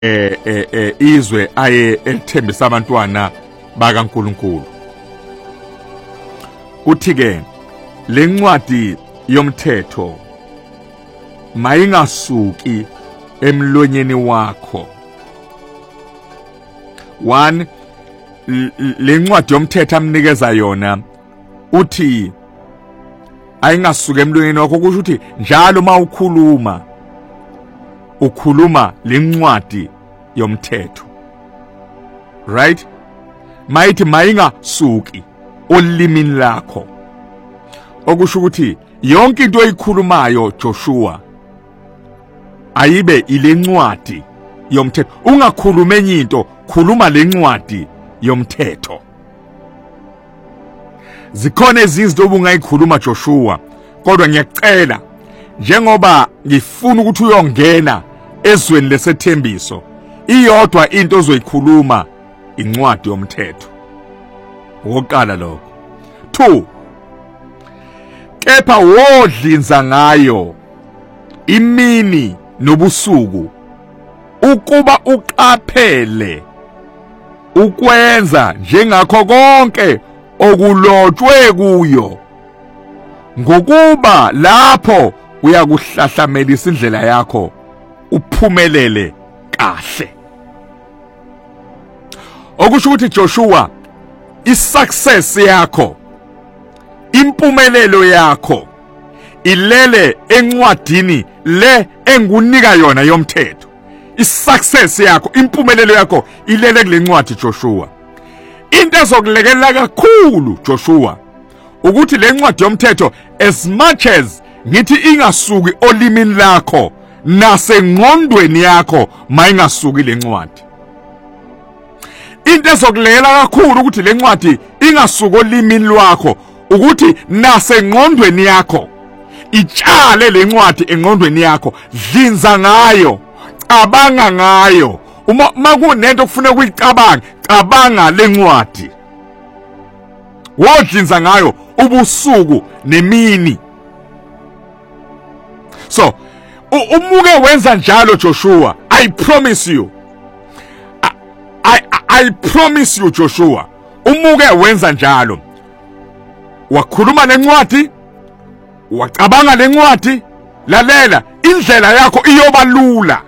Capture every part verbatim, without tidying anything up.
eh eh izwe aye elithembisa abantwana bakaNkuluNkulu. Uthi ke lencwadi yomthetho mayingasuki emlonyeni wakho. One, lencwadi yomthetho amnikeza yona uthi ayingasuke emlonyeni wakho, kusho ukuthi njalo mawukhuluma ukhuluma lencwadi yomthetho. Right? Mayithi mayingasuki olimini lakho, okusho ukuthi yonke into oyikhulumayo Joshua ayibe ilencwadi yomthetho. Ungakhuluma enye into, khuluma lencwadi yomthetho. Zikhona izinto obungayikhuluma Joshua, kodwa ngiyacela njengoba ngifuna ukuthi uyongena ezweni lesethembiso, iyodwa into ozoyikhuluma incwadi yomthetho. Woqala lokho. Two, kepha wodlinza ngayo imini nobusuku ukuba uqaphele ukwenza njengakho konke okulotshwe kuyo, ngokuba lapho uyakuhlahlamelisa indlela yakho uphumelele kahle. Okusho ukuthi Joshua, isuccess yakho, impumelelo yakho ilele encwadini le engunika yona yomthetho. Isuccess yakho, impumelelo yakho ilele kule ncwadi Joshua. Into ezokulekelela kakhulu Joshua ukuthi le ncwadi yomthetho, as much as ngithi ingasuki olimini lakho nasengqondweni yakho mayingasuki le ncwadi, into ezokulekelela kakhulu ukuthi le ncwadi ingasuki olimini lwakho ukuthi nasengqondweni yakho itshale le ncwadi engqondweni yakho, dlinza ngayo, cabanga ngayo. Uma makunento kufanele ukuyicabanga, cabanga le ncwadi, wodlinza ngayo ubusuku nemini. So umuke wenza njalo Joshua, I promise you, I, I, I promise you Joshua, umuke wenza njalo, wakhuluma lencwadi, wacabanga lencwadi, lalela, indlela yakho iyoba lula,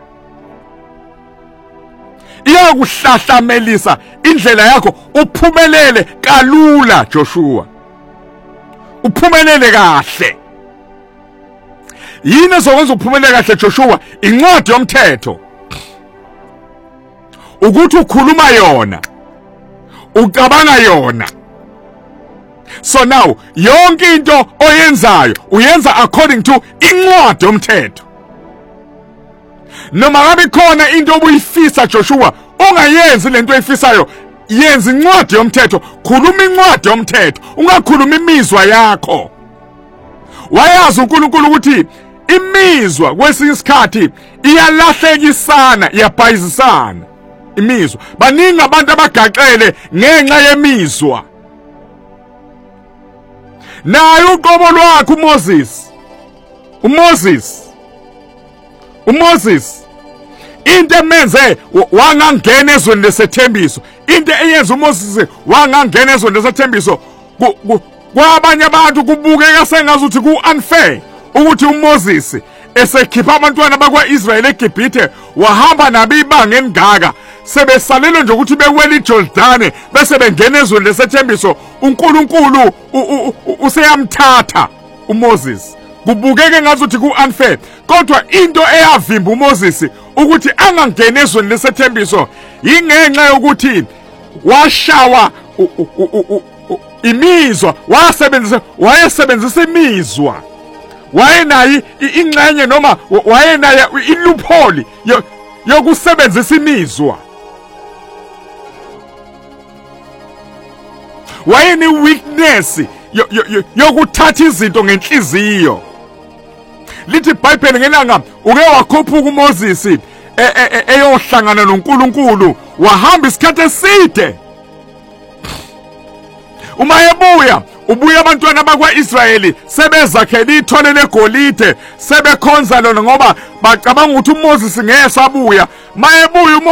iyakuhlahlamelisa indlela yakho, uphumelele kalula Joshua, uphumelele kahle. Yini ezokwenza uphumelele kahle Joshua? Incwadi yomthetho, ukuthi ukhuluma yona, ucabanga yona. So now yonke into oyenzayo uyenza according to incwadi yomthetho. Noma ngabe khona into obuyifisa Joshua ungayenzi lento oyifisayo, yenza incwadi yomthetho, khuluma incwadi yomthetho, ungakhuluma imizwa yakho. Wayazi uNkulunkulu ukuthi imizwa kwesinye isikhathi iyalahlekisana, iyabhayizisana imizwa. Baningi abantu abagaxele ngenxa yemizwa. Naye uqobo lwakhe uMoses, uMoses, uMoses, into emenze wangangena ezweni lesethembiso, into eyenza uMoses wangangena ezweni lesethembiso, kwabanye abantu kubukeka sengazuthi ku-unfair ukuthi uMoses esekhipha abantwana bakwa-Israyeli eGibhithe wahamba nabo ibanga elingaka, sebesalelwe nje ukuthi bewele iJordani bese bengena ezweni lesethembiso, uNkulunkulu useyamthatha uMoses. Kubukeke ngazuthi ku-unfair, kodwa into eyavimba uMoses ukuthi angangena ezweni lesethembiso ingenxa yokuthi washawa imizwa, wasebenzisa wayesebenzisa imizwa, wayenayo ingxenye noma wayenayo iloophole yokusebenzisa imizwa, wayene weakness yokuthatha izinto ngenhliziyo. Lithi iBhayibheli ngelanga uke wakhuphuka uMoses eyohlangana noNkulunkulu, wahamba isikhathi eside. Uma ebuya ubuye abantwana bakwa-Israyeli sebezakhele ithole legolide sebekhonza lona ngoba bacabanga ukuthi uMoses ngeke sabuya mayebuya